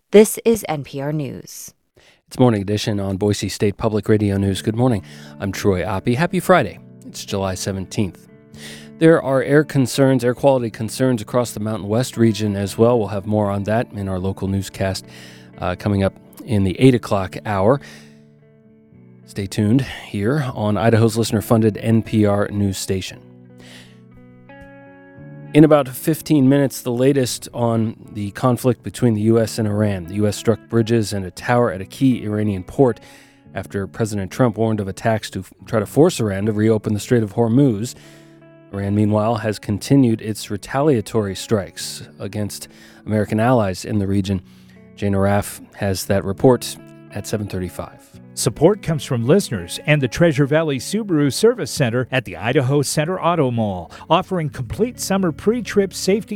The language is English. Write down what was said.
This is NPR News. It's Morning Edition on Boise State Public Radio News. Good morning. I'm Troy Oppie. Happy Friday. It's July 17th. There are air quality concerns across the Mountain West region as well. We'll have more on that in our local newscast coming up in the 8 o'clock hour. Stay tuned here on Idaho's listener-funded NPR news station. In about 15 minutes, the latest on the conflict between the U.S. and Iran. The U.S. struck bridges and a tower at a key Iranian port after President Trump warned of attacks to try to force Iran to reopen the Strait of Hormuz. Iran, meanwhile, has continued its retaliatory strikes against American allies in the region. Jane Araf has that report at 7:35. Support comes from listeners and the Treasure Valley Subaru Service Center at the Idaho Center Auto Mall, offering complete summer pre-trip safety